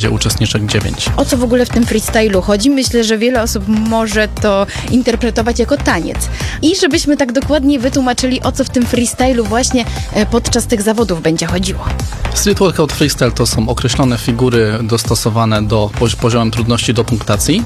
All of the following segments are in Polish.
będzie uczestniczek 9. O co w ogóle w tym freestylu chodzi? Myślę, że wiele osób może to interpretować jako taniec. I żebyśmy tak dokładnie wytłumaczyli, o co w tym freestylu właśnie podczas tych zawodów będzie chodziło. Street Workout Freestyle to są określone figury dostosowane do poziomem trudności do punktacji.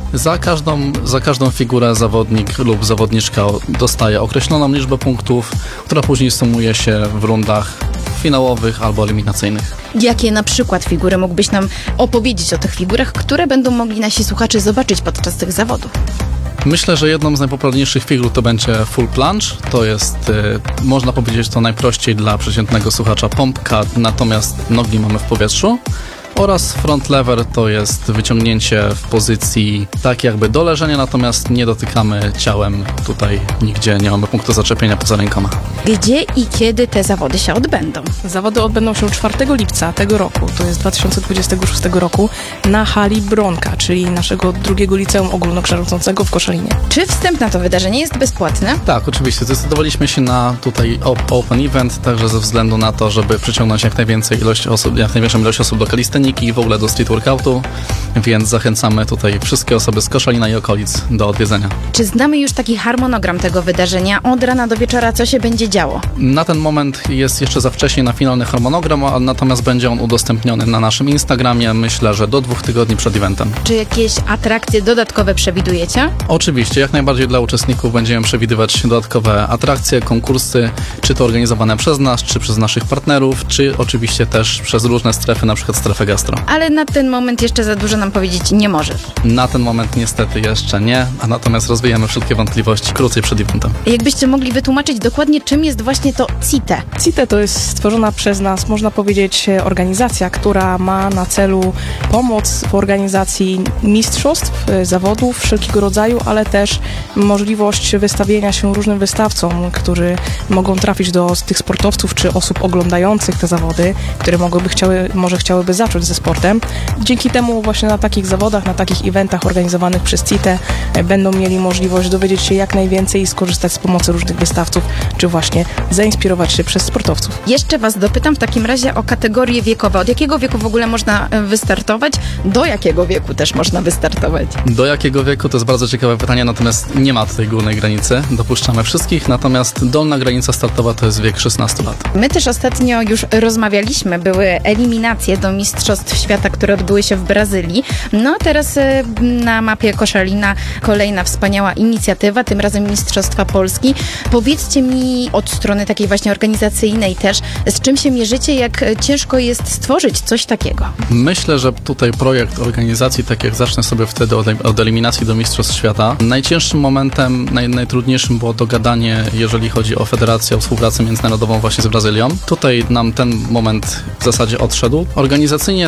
Za każdą figurę zawodnik lub zawodniczka dostaje określoną liczbę punktów, która później sumuje się w rundach finałowych albo eliminacyjnych. Jakie na przykład figury mógłbyś nam opowiedzieć o tych figurach, które będą mogli nasi słuchacze zobaczyć podczas tych zawodów? Myślę, że jedną z najpopularniejszych figur to będzie full plunge. To jest, można powiedzieć, to najprościej dla przeciętnego słuchacza pompka, natomiast nogi mamy w powietrzu. Oraz front lever to jest wyciągnięcie w pozycji tak jakby do leżenia, natomiast nie dotykamy ciałem tutaj nigdzie, nie mamy punktu zaczepienia poza rękoma. Gdzie i kiedy te zawody się odbędą? Zawody odbędą się 4 lipca tego roku, to jest 2026 roku, na hali Bronka, czyli naszego drugiego liceum ogólnokształcącego w Koszalinie. Czy wstęp na to wydarzenie jest bezpłatny? Tak, oczywiście. Zdecydowaliśmy się na tutaj open event, także ze względu na to, żeby przyciągnąć jak największą ilość osób do kalisteniki i w ogóle do street workoutu, więc zachęcamy tutaj wszystkie osoby z Koszalina i okolic do odwiedzenia. Czy znamy już taki harmonogram tego wydarzenia? Od rana do wieczora co się będzie działo? Na ten moment jest jeszcze za wcześnie na finalny harmonogram, natomiast będzie on udostępniony na naszym Instagramie, myślę, że do 2 tygodni przed eventem. Czy jakieś atrakcje dodatkowe przewidujecie? Oczywiście, jak najbardziej dla uczestników będziemy przewidywać dodatkowe atrakcje, konkursy, czy to organizowane przez nas, czy przez naszych partnerów, czy oczywiście też przez różne strefy, na przykład strefę gastro. Ale na ten moment jeszcze za dużo nam powiedzieć nie możesz. Na ten moment niestety jeszcze nie, a natomiast rozwijamy wszelkie wątpliwości krócej przed eventem. Jakbyście mogli wytłumaczyć dokładnie, czym jest właśnie to CITE? CITE to jest stworzona przez nas, można powiedzieć, organizacja, która ma na celu pomoc w organizacji mistrzostw, zawodów wszelkiego rodzaju, ale też możliwość wystawienia się różnym wystawcom, którzy mogą trafić do tych sportowców czy osób oglądających te zawody, które chciałyby zacząć ze sportem. Dzięki temu właśnie na takich zawodach, na takich eventach organizowanych przez CITE będą mieli możliwość dowiedzieć się jak najwięcej i skorzystać z pomocy różnych wystawców, czy właśnie zainspirować się przez sportowców. Jeszcze Was dopytam w takim razie o kategorie wiekowe. Od jakiego wieku w ogóle można wystartować? Do jakiego wieku też można wystartować? Do jakiego wieku? To jest bardzo ciekawe pytanie, natomiast nie ma tutaj górnej granicy. Dopuszczamy wszystkich, natomiast dolna granica startowa to jest wiek 16 lat. My też ostatnio już rozmawialiśmy, były eliminacje do Mistrzostw Świata, które odbyły się w Brazylii. No a teraz na mapie Koszalina kolejna wspaniała inicjatywa, tym razem Mistrzostwa Polski. Powiedzcie mi od strony takiej właśnie organizacyjnej też, z czym się mierzycie, jak ciężko jest stworzyć coś takiego? Myślę, że tutaj projekt organizacji, tak jak zacznę sobie wtedy od eliminacji do Mistrzostw Świata, najcięższym momentem, najtrudniejszym było dogadanie, jeżeli chodzi o Federację, o współpracę międzynarodową właśnie z Brazylią. Tutaj nam ten moment w zasadzie odszedł. Organizacyjnie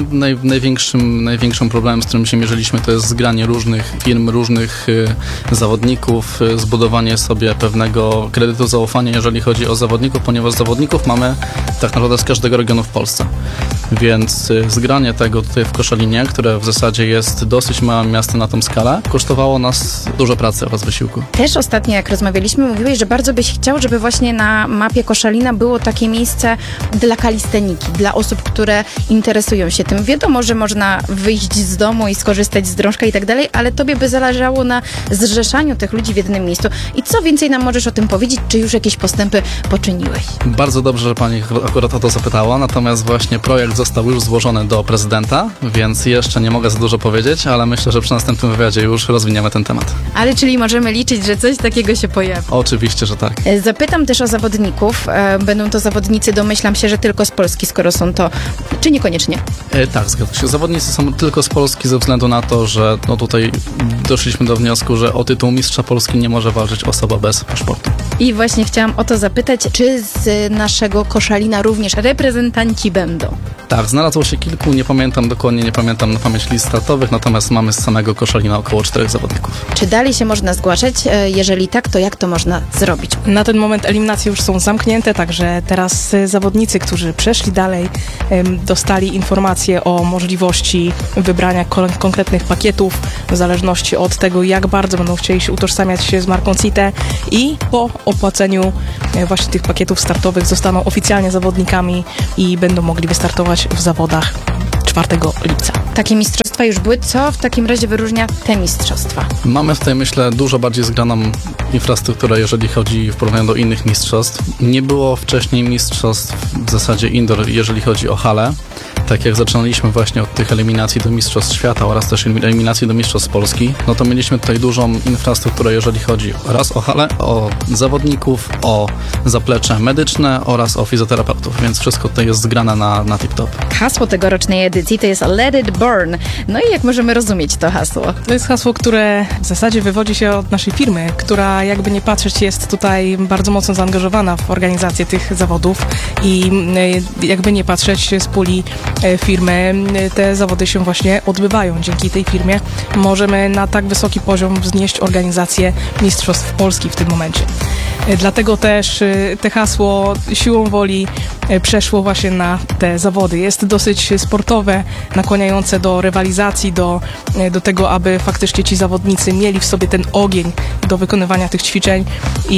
największym problemem, z którym się mierzyliśmy, to jest zgranie różnych firm, różnych zawodników, zbudowanie sobie pewnego kredytu zaufania, jeżeli chodzi o zawodników, ponieważ zawodników mamy tak naprawdę z każdego regionu w Polsce. Więc zgranie tego tutaj w Koszalinie, które w zasadzie jest dosyć małym miastem na tą skalę, kosztowało nas dużo pracy oraz wysiłku. Też ostatnio, jak rozmawialiśmy, mówiłeś, że bardzo byś chciał, żeby właśnie na mapie Koszalina było takie miejsce dla kalisteniki, dla osób, które interesują się tym. Wiadomo, że można wyjść z domu i skorzystać z drążka i tak dalej, ale tobie by zależało na zrzeszaniu tych ludzi w jednym miejscu. I co więcej nam możesz o tym powiedzieć? Czy już jakieś postępy poczyniłeś? Bardzo dobrze, że pani akurat o to zapytała, natomiast właśnie projekt został już złożony do prezydenta, więc jeszcze nie mogę za dużo powiedzieć, ale myślę, że przy następnym wywiadzie już rozwiniemy ten temat. Ale czyli możemy liczyć, że coś takiego się pojawi? Oczywiście, że tak. Zapytam też o zawodników. Będą to zawodnicy, domyślam się, że tylko z Polski, skoro są to, czy niekoniecznie? Tak, zgadza się. Zawodnicy są tylko z Polski ze względu na to, że tutaj doszliśmy do wniosku, że o tytuł mistrza Polski nie może walczyć osoba bez paszportu. I właśnie chciałam o to zapytać, czy z naszego Koszalina również reprezentanci będą? Tak, znalazło się kilku, nie pamiętam na pamięć list startowych, natomiast mamy z samego Koszalina około 4 zawodników. Czy dalej się można zgłaszać? Jeżeli tak, to jak to można zrobić? Na ten moment eliminacje już są zamknięte, także teraz zawodnicy, którzy przeszli dalej, dostali informacje o możliwości wybrania konkretnych pakietów w zależności od tego, jak bardzo będą chcieli się utożsamiać się z marką CITE i po opłaceniu właśnie tych pakietów startowych zostaną oficjalnie zawodnikami i będą mogli wystartować w zawodach 4 lipca. Takie mistrzostwa mistrzostwa już były. Co w takim razie wyróżnia te mistrzostwa? Mamy tutaj, myślę, dużo bardziej zgraną infrastrukturę, jeżeli chodzi w porównaniu do innych mistrzostw. Nie było wcześniej mistrzostw w zasadzie indoor, jeżeli chodzi o halę. Tak jak zaczynaliśmy właśnie od tych eliminacji do Mistrzostw Świata oraz też eliminacji do Mistrzostw Polski, no to mieliśmy tutaj dużą infrastrukturę, jeżeli chodzi raz o halę, o zawodników, o zaplecze medyczne oraz o fizjoterapeutów, więc wszystko tutaj jest zgrane na tip-top. Hasło tegorocznej edycji to jest Let It Burn. No i jak możemy rozumieć to hasło? To jest hasło, które w zasadzie wywodzi się od naszej firmy, która jakby nie patrzeć jest tutaj bardzo mocno zaangażowana w organizację tych zawodów i jakby nie patrzeć z puli firmy te zawody się właśnie odbywają. Dzięki tej firmie możemy na tak wysoki poziom wznieść organizację Mistrzostw Polski w tym momencie. Dlatego też te hasło siłą woli przeszło właśnie na te zawody. Jest dosyć sportowe, nakłaniające do rywalizacji, do tego, aby faktycznie ci zawodnicy mieli w sobie ten ogień do wykonywania tych ćwiczeń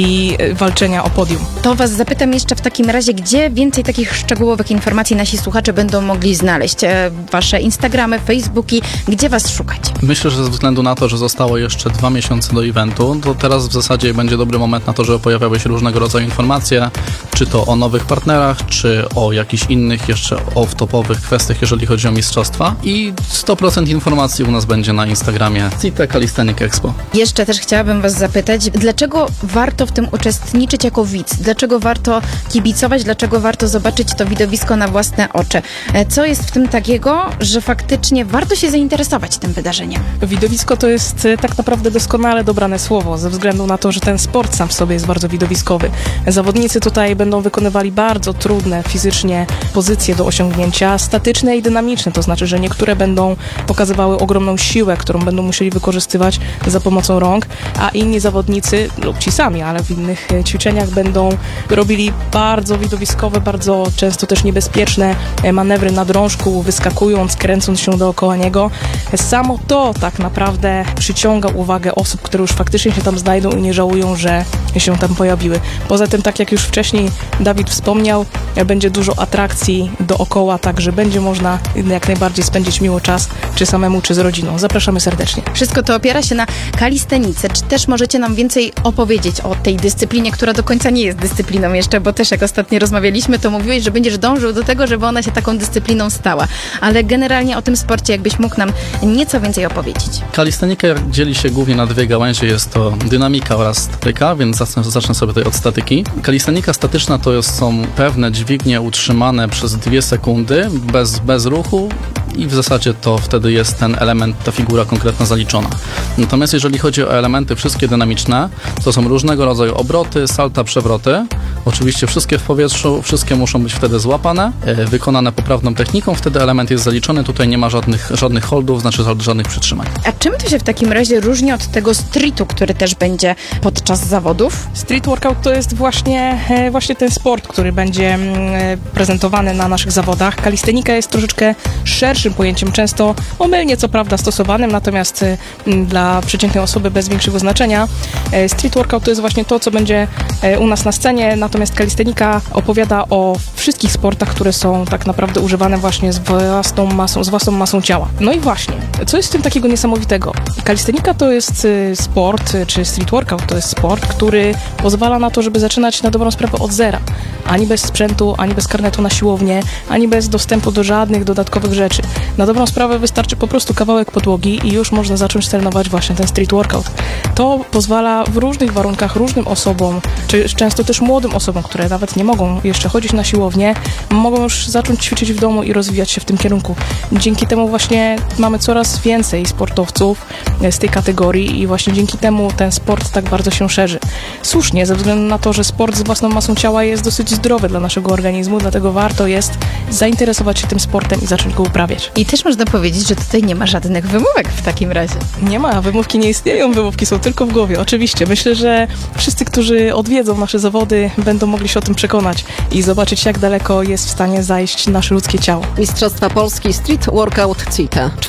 i walczenia o podium. To was zapytam jeszcze w takim razie, gdzie więcej takich szczegółowych informacji nasi słuchacze będą mogli znaleźć? Wasze Instagramy, Facebooki, gdzie was szukać? Myślę, że ze względu na to, że zostało jeszcze 2 miesiące do eventu, to teraz w zasadzie będzie dobry moment na to, żeby pojawiały się różnego rodzaju informacje, czy to o nowych partnerach, czy o jakichś innych jeszcze off-topowych kwestiach, jeżeli chodzi o mistrzostwa. I 100% informacji u nas będzie na Instagramie CITE Calisthenics Expo. Jeszcze też chciałabym was zapytać, dlaczego warto w tym uczestniczyć jako widz? Dlaczego warto kibicować? Dlaczego warto zobaczyć to widowisko na własne oczy? Co jest w tym takiego, że faktycznie warto się zainteresować tym wydarzeniem? Widowisko to jest tak naprawdę doskonale dobrane słowo, ze względu na to, że ten sport sam w sobie jest bardzo widowiskowy. Zawodnicy tutaj będą wykonywali bardzo trudne fizycznie pozycje do osiągnięcia, statyczne i dynamiczne, to znaczy, że niektóre będą pokazywały ogromną siłę, którą będą musieli wykorzystywać za pomocą rąk, a inni zawodnicy, lub ci sami, ale w innych ćwiczeniach będą robili bardzo widowiskowe, bardzo często też niebezpieczne manewry na drążku, wyskakując, kręcąc się dookoła niego. Samo to tak naprawdę przyciąga uwagę osób, które już faktycznie się tam znajdą i nie żałują, że się tam pojawiły. Poza tym, tak jak już wcześniej Dawid wspomniał, będzie dużo atrakcji dookoła, także będzie można jak najbardziej spędzić miło czas, czy samemu, czy z rodziną. Zapraszamy serdecznie. Wszystko to opiera się na kalistenice. Czy też możecie nam więcej opowiedzieć o tej dyscyplinie, która do końca nie jest dyscypliną jeszcze, bo też jak ostatnio rozmawialiśmy, to mówiłeś, że będziesz dążył do tego, żeby ona się taką dyscypliną stała. Ale generalnie o tym sporcie, jakbyś mógł nam nieco więcej opowiedzieć. Kalistenika dzieli się głównie na 2 gałęzie, jest to dynamika oraz statyka, więc zacznę sobie tutaj od statyki. Kalistenika statyczna to są pewne dźwignie utrzymane przez 2 sekundy bez ruchu i w zasadzie to wtedy jest ten element, ta figura konkretna zaliczona. Natomiast jeżeli chodzi o elementy wszystkie dynamiczne, to są różnego rodzaju obroty, salta, przewroty. Oczywiście wszystkie w powietrzu, wszystkie muszą być wtedy złapane, wykonane poprawną techniką, wtedy element jest zaliczony, tutaj nie ma żadnych holdów, znaczy żadnych przytrzymań. A czym to się w takim razie różni od tego streetu, który też będzie podczas zawodów? Street workout to jest właśnie ten sport, który będzie prezentowany na naszych zawodach. Kalistenika jest troszeczkę szerszym pojęciem, często omylnie co prawda stosowanym, natomiast dla przeciętnej osoby bez większego znaczenia. Street workout to jest właśnie to, co będzie u nas na scenie, natomiast kalistenika opowiada o wszystkich sportach, które są tak naprawdę używane właśnie z własną masą ciała. No i właśnie, co jest w tym takiego niesamowitego? Kalistenika to jest sport, czy street workout to jest sport, który pozwala na to, żeby zaczynać na dobrą sprawę od zera. Ani bez sprzętu, ani bez karnetu na siłownię, ani bez dostępu do żadnych dodatkowych rzeczy. Na dobrą sprawę wystarczy po prostu kawałek podłogi i już można zacząć trenować właśnie ten street workout. To pozwala w różnych warunkach różnym osobom, czy często też młodym osobom, które nawet nie mogą jeszcze chodzić na siłownię, mogą już zacząć ćwiczyć w domu i rozwijać się w tym kierunku. Dzięki temu właśnie mamy coraz więcej sportowców z tej kategorii i właśnie dzięki temu ten sport tak bardzo się szerzy. Słusznie, ze względu na to, że sport z własną masą ciała jest dosyć zdrowy dla naszego organizmu, dlatego warto jest zainteresować się tym sportem i zacząć go uprawiać. I też można powiedzieć, że tutaj nie ma żadnych wymówek w takim razie. Nie ma, wymówki nie istnieją, wymówki są tylko w głowie. Oczywiście, myślę, że wszyscy, którzy odwiedzą nasze zawody, będą mogli się o tym przekonać i zobaczyć, jak daleko jest w stanie zajść nasze ludzkie ciało. Mistrzostwa Polski Street Workout CITE 4 lipca.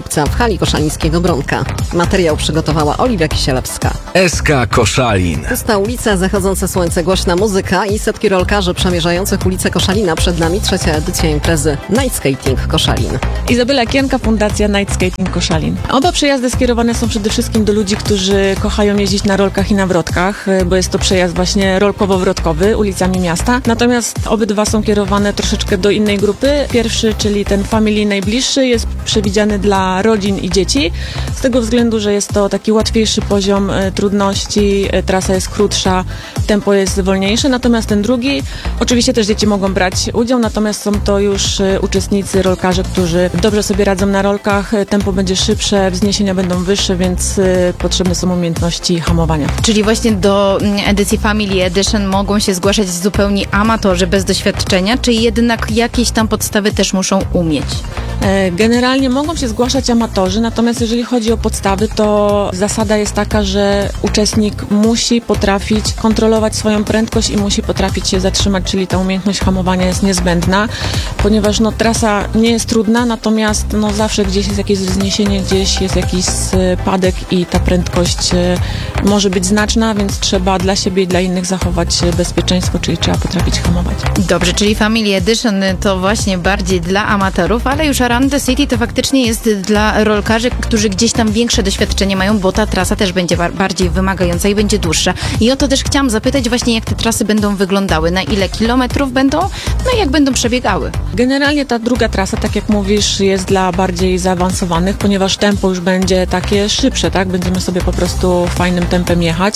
lipca w hali koszalińskiego Bronka. Materiał przygotowała Oliwia Kisielewska. SK Koszalin. Pusta ulica, zachodzące słońce, głośna muzyka i setki rolkarzy przemierzających ulicę Koszalina. Przed nami trzecia edycja imprezy Night Skating Koszalin. Izabela Kienka, Fundacja Night Skating Koszalin. Oba przejazdy skierowane są przede wszystkim do ludzi, którzy kochają jeździć na rolkach i na wrotkach, bo jest to przejazd właśnie rolkowo-wrotkowy ulicami miasta. Natomiast obydwa są kierowane troszeczkę do innej grupy. Pierwszy, czyli ten family najbliższy, jest przewidziany dla rodzin i dzieci, z tego względu, że jest to taki łatwiejszy poziom trudności, trasa jest krótsza, tempo jest wolniejsze. Natomiast ten drugi, oczywiście też dzieci mogą brać udział, natomiast są to już uczestnicy, rolkarze, którzy dobrze sobie radzą na rolkach, tempo będzie szybsze, wzniesienia będą wyższe, więc potrzebne są umiejętności hamowania. Czyli właśnie do edycji Family Edition mogą się zgłaszać zupełnie amatorzy bez doświadczenia, czy jednak jakieś tam podstawy też muszą umieć? Generalnie mogą się zgłaszać amatorzy, natomiast jeżeli chodzi o podstawy, to zasada jest taka, że uczestnik musi potrafić kontrolować swoją prędkość i musi potrafić się zatrzymać, czyli ta umiejętność hamowania jest niezbędna, ponieważ trasa nie jest trudna, natomiast zawsze gdzieś jest jakieś wzniesienie, gdzieś jest jakiś spadek i ta prędkość może być znaczna, więc trzeba dla siebie i dla innych zachować bezpieczeństwo, czyli trzeba potrafić hamować. Dobrze, czyli Family Edition to właśnie bardziej dla amatorów, ale już Around the City to faktycznie jest dla rolkarzy, którzy gdzieś tam większe doświadczenie mają, bo ta trasa też będzie bardziej wymagająca i będzie dłuższa. I o to też chciałam zapytać właśnie, jak te trasy będą wyglądały, na ile kilometrów będą, no i jak będą przebiegały. Generalnie ta druga trasa, tak jak mówisz, jest dla bardziej zaawansowanych, ponieważ tempo już będzie takie szybsze, tak? Będziemy sobie po prostu fajnym tempem jechać.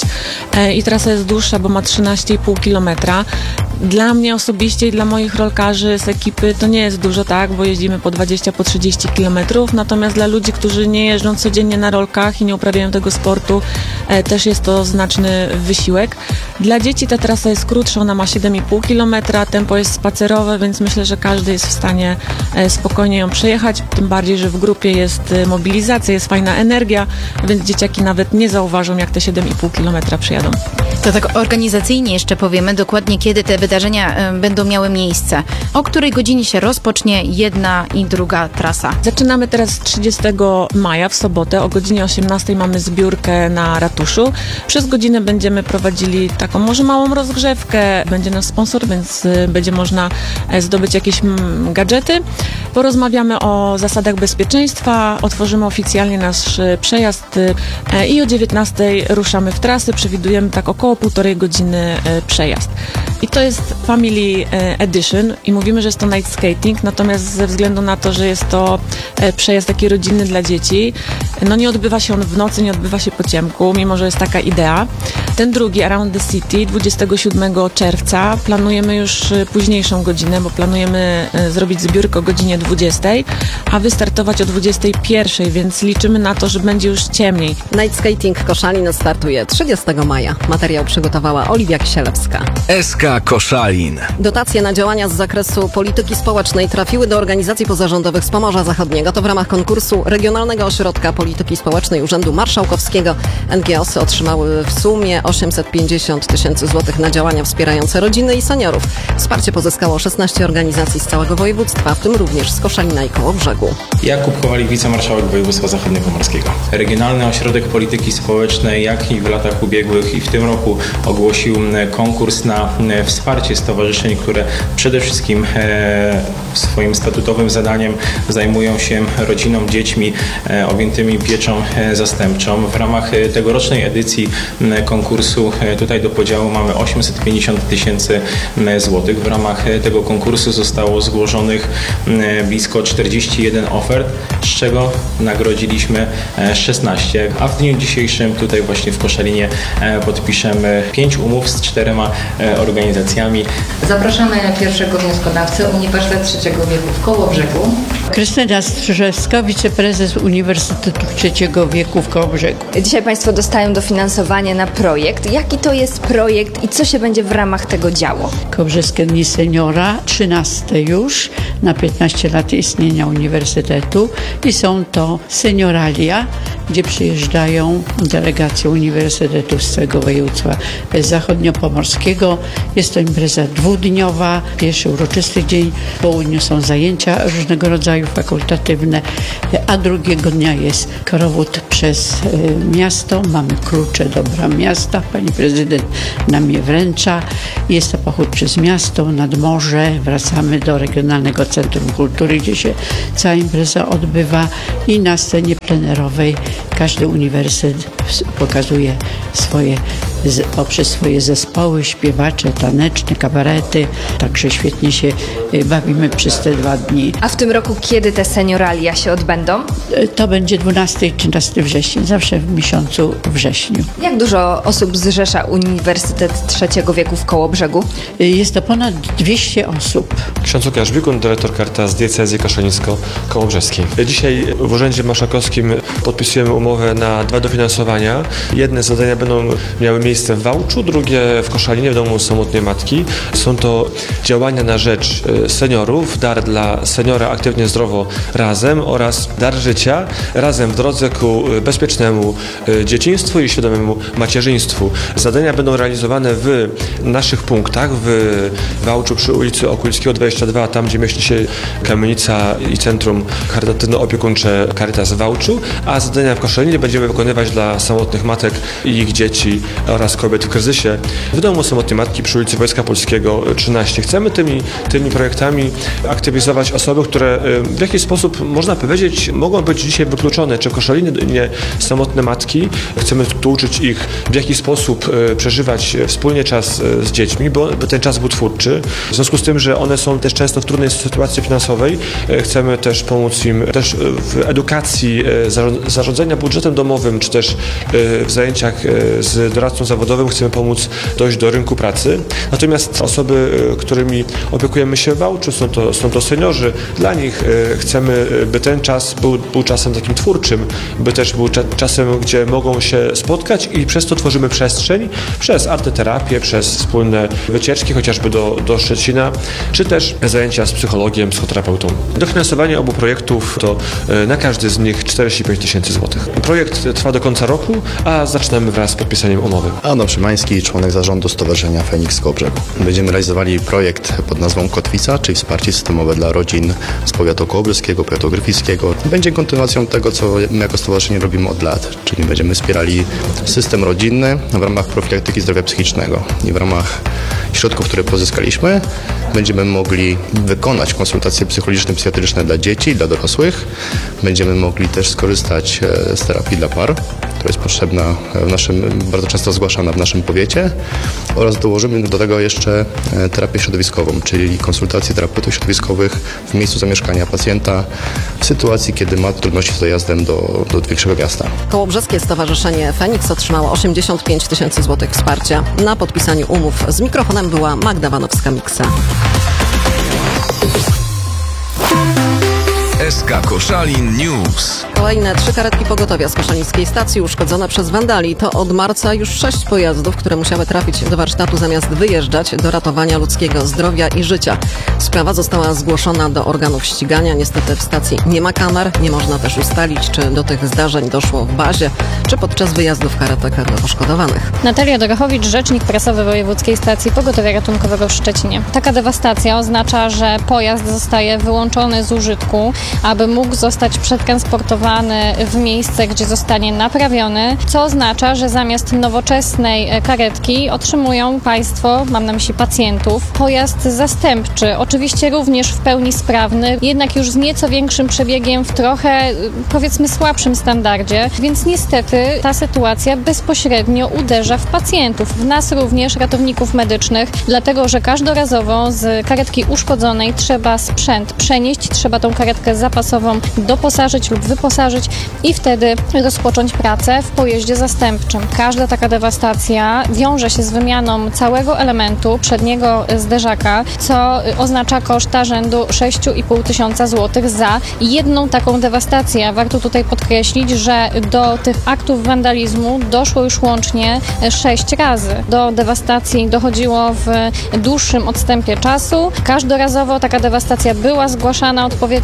I trasa jest dłuższa, bo ma 13,5 kilometra. Dla mnie osobiście i dla moich rolkarzy z ekipy to nie jest dużo, tak? Bo jeździmy po 20, po 30 kilometrów, natomiast dla ludzi, którzy nie jeżdżą codziennie na rolkach i nie uprawiają tego sportu, też jest to znaczny wysiłek. Dla dzieci ta trasa jest krótsza, ona ma 7,5 kilometra, tempo jest spacerowe, więc myślę, że każdy jest w stanie spokojnie ją przejechać, tym bardziej, że w grupie jest mobilizacja, jest fajna energia, więc dzieciaki nawet nie zauważą, jak te 7,5 kilometra przejadą. To tak organizacyjnie jeszcze powiemy dokładnie, kiedy te wydarzenia będą miały miejsce. O której godzinie się rozpocznie jedna i druga trasa? Zaczynamy teraz 30 maja w sobotę. O godzinie 18 mamy zbiórkę na ratuszu. Przez godzinę będziemy prowadzili taką może małą rozgrzewkę. Będzie nasz sponsor, więc będzie można zdobyć jakieś gadżety. Porozmawiamy o zasadach bezpieczeństwa, otworzymy oficjalnie nasz przejazd i o 19 ruszamy w trasę. Przewidujemy tak około 1,5 godziny przejazd. I to jest Family Edition i mówimy, że jest to night skating, natomiast ze względu na to, że jest to przejazd taki rodzinny dla dzieci, nie odbywa się on w nocy, nie odbywa się po ciemku, mimo że jest taka idea. Ten drugi, Around the City, 27 czerwca, planujemy już późniejszą godzinę, bo planujemy zrobić zbiórkę o godzinie 20, a wystartować o 21, więc liczymy na to, że będzie już ciemniej. Night Skating Koszalin startuje 30 maja. Materiał przygotowała Oliwia Kisielewska. SK Koszalin. Dotacje na działania z zakresu polityki społecznej trafiły do organizacji pozarządowych z Pomorza Zachodniego. To w ramach konkursu Regionalnego Ośrodka Polityki Społecznej Urzędu Marszałkowskiego. NGOs-y otrzymały w sumie 850 000 złotych na działania wspierające rodziny i seniorów. Wsparcie pozyskało 16 organizacji z całego województwa, w tym również z Koszalina i Kołobrzegu. Jakub Kowalik, wicemarszałek województwa zachodniopomorskiego. Regionalny Ośrodek Polityki Społecznej, jak i w latach ubiegłych i w tym roku ogłosił konkurs na wsparcie stowarzyszeń, które przede wszystkim swoim statutowym zadaniem zajmują się rodziną, dziećmi objętymi pieczą zastępczą. W ramach tegorocznej edycji konkursu tutaj do podziału mamy 850 000 złotych. W ramach tego konkursu zostało zgłoszonych blisko 41 ofert, z czego nagrodziliśmy 16, a w dniu dzisiejszym tutaj właśnie w Koszalinie podpiszemy 5 umów z 4 organizacjami. Zapraszamy pierwszego wnioskodawcę, Uniwersytet Trzeciego Wieku w Kołobrzegu. Krystyna Strzyżewska, wiceprezes Uniwersytetu Trzeciego Wieku w Kołobrzegu. Dzisiaj Państwo dostają dofinansowanie na projekt. Jaki to jest projekt i co się będzie w ramach tego działo? Kołobrzeskie Dni Seniora, 13 już, na 15 lat istnienia Uniwersytetu i są to senioralia gdzie przyjeżdżają delegacje uniwersytetów z całego województwa zachodniopomorskiego. Jest to impreza dwudniowa. Pierwszy uroczysty dzień, w południu są zajęcia różnego rodzaju fakultatywne, a drugiego dnia jest korowód przez miasto. Mamy klucze do bram miasta. Pani prezydent nam je wręcza. Jest to pochód przez miasto, nad morze. Wracamy do Regionalnego Centrum Kultury, gdzie się cała impreza odbywa i na scenie plenerowej każdy uniwersytet pokazuje poprzez swoje zespoły, śpiewacze, taneczne, kabarety. Także świetnie się bawimy przez te 2 dni. A w tym roku kiedy te senioralia się odbędą? To będzie 12 i 13 września, zawsze w miesiącu wrześniu. Jak dużo osób zrzesza Uniwersytet Trzeciego Wieku w Kołobrzegu? Jest to ponad 200 osób. Ksiądz Łukasz Bikun, dyrektor Caritas Diecezji Koszalińsko-Kołobrzeskiej. Dzisiaj w Urzędzie Marszałkowskim podpisujemy umowę na 2 dofinansowania. Jedne zadania będą miały miejsce w Wałczu, drugie w Koszalinie, w Domu Samotnej Matki. Są to działania na rzecz seniorów, dar dla seniora aktywnie zdrowo razem oraz dar życia razem w drodze ku bezpiecznemu dzieciństwu i świadomemu macierzyństwu. Zadania będą realizowane w naszych punktach w Wałczu przy ulicy Okulskiego 22, tam gdzie mieści się kamienica i centrum charytatywno-opiekuńcze Caritas w Wałczu, a zadania w Koszalinie będziemy wykonywać dla samotnych matek i ich dzieci oraz kobiet w kryzysie w Domu Samotnej Matki przy ulicy Wojska Polskiego 13. Chcemy tymi projektami aktywizować osoby, które w jakiś sposób, można powiedzieć, mogą być dzisiaj wykluczone, czy w Koszalinie samotne matki. Chcemy tu uczyć ich, w jaki sposób przeżywać wspólnie czas z dziećmi, bo ten czas był twórczy. W związku z tym, że one są też często w trudnej sytuacji finansowej, chcemy też pomóc im też w edukacji, zarządzania budżetem domowym, czy też w zajęciach z doradcą zawodowym chcemy pomóc dojść do rynku pracy. Natomiast osoby, którymi opiekujemy się w Wałczu, są to seniorzy. Dla nich chcemy, by ten czas był czasem takim twórczym, by też był czasem, gdzie mogą się spotkać i przez to tworzymy przestrzeń, przez arteterapię, przez wspólne wycieczki, chociażby do Szczecina, czy też zajęcia z psychologiem, psychoterapeutą. Dofinansowanie obu projektów to na każdy z nich 45 tysięcy złotych. Projekt trwa do końca roku, a zaczynamy wraz z podpisaniem umowy. Adam Szymański, członek zarządu Stowarzyszenia Feniks Kołobrzegu. Będziemy realizowali projekt pod nazwą Kotwica, czyli wsparcie systemowe dla rodzin z powiatu kołobrzeskiego, powiatu gryfickiego. Będzie kontynuacją tego, co my jako stowarzyszenie robimy od lat, czyli będziemy wspierali system rodzinny w ramach profilaktyki zdrowia psychicznego i w ramach środków, które pozyskaliśmy, będziemy mogli wykonać konsultacje psychologiczne, psychiatryczne dla dzieci i dla dorosłych. Będziemy mogli też skorzystać z terapii dla par, która jest potrzebna bardzo często zgłaszana w naszym powiecie, oraz dołożymy do tego jeszcze terapię środowiskową, czyli konsultacje terapeutów środowiskowych w miejscu zamieszkania pacjenta w sytuacji, kiedy ma trudności z dojazdem do większego miasta. Kołobrzeskie Stowarzyszenie Feniks otrzymało 85 tysięcy złotych wsparcia. Na podpisaniu umów z mikrofonem była Magda Wanowska-Miksa. SK Koszalin News. Kolejne 3 karetki pogotowia z koszalińskiej stacji uszkodzone przez wandali. To od marca już 6 pojazdów, które musiały trafić do warsztatu zamiast wyjeżdżać do ratowania ludzkiego zdrowia i życia. Sprawa została zgłoszona do organów ścigania. Niestety w stacji nie ma kamer. Nie można też ustalić, czy do tych zdarzeń doszło w bazie, czy podczas wyjazdów karetek do poszkodowanych. Natalia Dorachowicz, rzecznik prasowy Wojewódzkiej Stacji Pogotowia Ratunkowego w Szczecinie. Taka dewastacja oznacza, że pojazd zostaje wyłączony z użytku, aby mógł zostać przetransportowany w miejsce, gdzie zostanie naprawiony, co oznacza, że zamiast nowoczesnej karetki otrzymują Państwo, mam na myśli pacjentów, pojazd zastępczy, oczywiście również w pełni sprawny, jednak już z nieco większym przebiegiem, w trochę, powiedzmy, słabszym standardzie, więc niestety ta sytuacja bezpośrednio uderza w pacjentów, w nas również, ratowników medycznych, dlatego, że każdorazowo z karetki uszkodzonej trzeba sprzęt przenieść, trzeba tą karetkę zapasową doposażyć lub wyposażyć i wtedy rozpocząć pracę w pojeździe zastępczym. Każda taka dewastacja wiąże się z wymianą całego elementu przedniego zderzaka, co oznacza koszta rzędu 6,5 tysiąca złotych za jedną taką dewastację. Warto tutaj podkreślić, że do tych aktów wandalizmu doszło już łącznie 6 razy. Do dewastacji dochodziło w dłuższym odstępie czasu. Każdorazowo taka dewastacja była zgłaszana odpowiednim organom,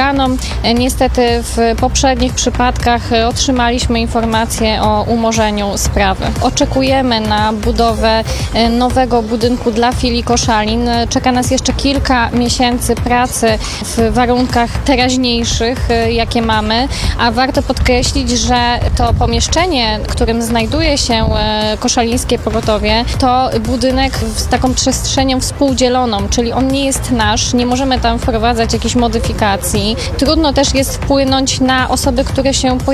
organom. Niestety w poprzednich przypadkach otrzymaliśmy informację o umorzeniu sprawy. Oczekujemy na budowę nowego budynku dla filii Koszalin. Czeka nas jeszcze kilka miesięcy pracy w warunkach teraźniejszych, jakie mamy, a warto podkreślić, że to pomieszczenie, w którym znajduje się Koszalińskie Pogotowie, to budynek z taką przestrzenią współdzieloną, czyli on nie jest nasz, nie możemy tam wprowadzać jakichś modyfikacji. Trudno też jest wpłynąć na osoby, które się pojawiają